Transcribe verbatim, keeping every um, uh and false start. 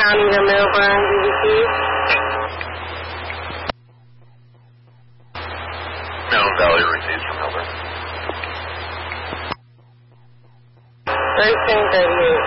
County to Milburn, D V C. Mountain Valley received from Milburn. thirteen thirty-eight.